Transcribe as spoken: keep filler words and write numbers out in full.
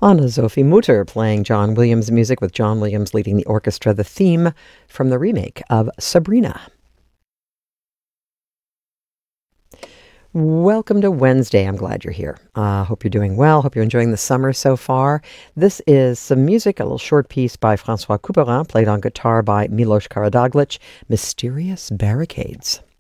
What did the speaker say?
Anna-Sophie Mutter playing John Williams music with John Williams leading the orchestra, the theme from the remake of Sabrina. Welcome to Wednesday. I'm glad you're here. I uh, hope you're doing well. Hope you're enjoying the summer so far. This is some music, a little short piece by Francois Couperin, played on guitar by Milos Karadaglic, Mysterious Barricades.